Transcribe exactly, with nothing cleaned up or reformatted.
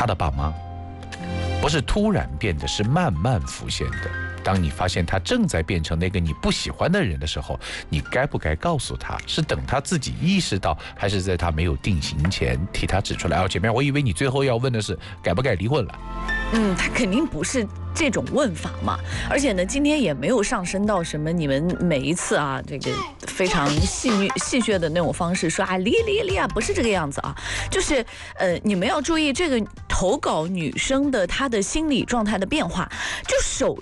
他的爸妈，不是突然变的，是慢慢浮现的。当你发现他正在变成那个你不喜欢的人的时候，你该不该告诉他？是等他自己意识到，还是在他没有定型前替他指出来？哦，姐妹，我以为你最后要问的是该不该离婚了。 嗯，他肯定不是这种问法嘛，而且呢，今天也没有上升到什么你们每一次啊，这个非常戏谑戏谑的那种方式，说啊离离离啊，不是这个样子啊，就是呃，你们要注意这个投稿女生的她的心理状态的变化。就首